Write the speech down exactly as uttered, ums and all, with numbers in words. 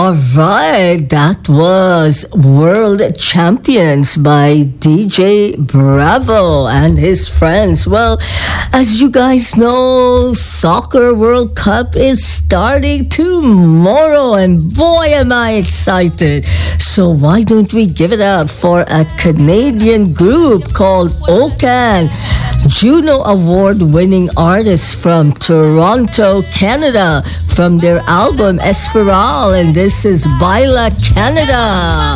All right, that was World Champions by D J Bravo and his friends. Well, as you guys know, Soccer World Cup is starting tomorrow, and boy, am I excited. So why don't we give it up for a Canadian group called Okan, Juno Award-winning artists from Toronto, Canada, from their album Esperal, and this is Baila Canada.